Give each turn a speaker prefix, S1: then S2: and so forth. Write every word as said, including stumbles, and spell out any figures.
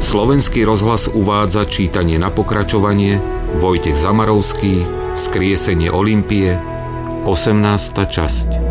S1: Slovenský rozhlas uvádza čítanie na pokračovanie Vojtech Zamarovský, Vzkriesenie Olympie, osemnásta časť.